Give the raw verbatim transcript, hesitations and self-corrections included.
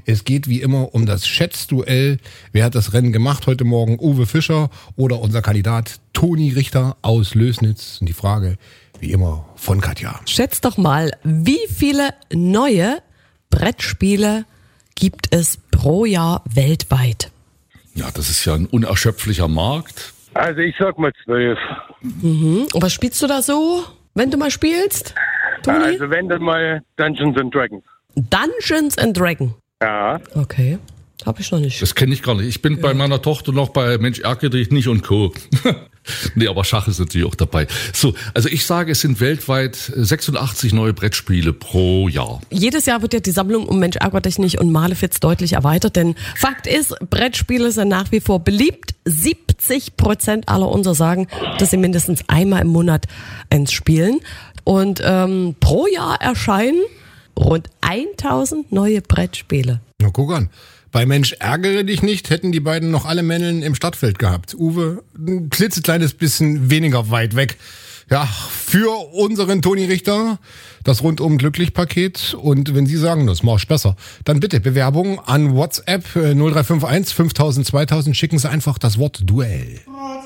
Es geht wie immer um das Schätzduell. Wer hat das Rennen gemacht heute Morgen? Uwe Fischer oder unser Kandidat Toni Richter aus Lößnitz? Und die Frage, wie immer, von Katja. Schätz doch mal, wie viele neue Brettspiele gibt es pro Jahr weltweit? Ja, das ist ja ein unerschöpflicher Markt. Also ich sag mal zwölf. Mhm. Und was spielst du da so, wenn du mal spielst, Toni? Also wenn dann mal Dungeons and Dragons. Dungeons and Dragons. Ja. Okay, habe ich noch nicht. Das kenne ich gar nicht. Ich bin ja. bei meiner Tochter noch bei Mensch ärgere dich nicht und Co. Nee, aber Schach ist natürlich auch dabei. So, also ich sage, es sind weltweit sechsundachtzig neue Brettspiele pro Jahr. Jedes Jahr wird ja die Sammlung um Mensch ärgere dich nicht und Malefiz deutlich erweitert, denn Fakt ist, Brettspiele sind nach wie vor beliebt. siebzig Prozent aller unserer sagen, dass sie mindestens einmal im Monat eins spielen. Und ähm, pro Jahr erscheinen rund tausend neue Brettspiele. Na, guck an. Bei Mensch ärgere dich nicht, hätten die beiden noch alle Männeln im Stadtfeld gehabt. Uwe, ein klitzekleines bisschen weniger weit weg. Ja, für unseren Toni Richter das rundum glücklich Paket. Und wenn Sie sagen, das mach ich besser, dann bitte Bewerbung an WhatsApp null drei fünf eins fünftausend zweitausend. Schicken Sie einfach das Wort Duell.